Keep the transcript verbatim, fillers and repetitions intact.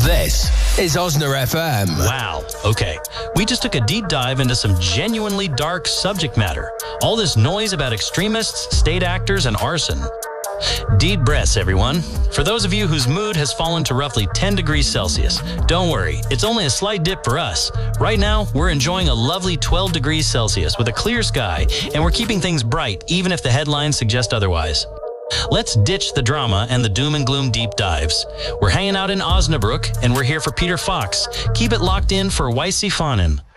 This is Osner F M. Wow. Okay. We just took a deep dive into some genuinely dark subject matter. All this noise about extremists, state actors, and arson. Deep breaths, everyone. For those of you whose mood has fallen to roughly ten degrees Celsius, don't worry, it's only a slight dip for us. Right now, we're enjoying a lovely twelve degrees Celsius with a clear sky, and we're keeping things bright, even if the headlines suggest otherwise. Let's ditch the drama and the doom and gloom deep dives. We're hanging out in Osnabrück, and we're here for Peter Fox. Keep it locked in for Y C Fanen.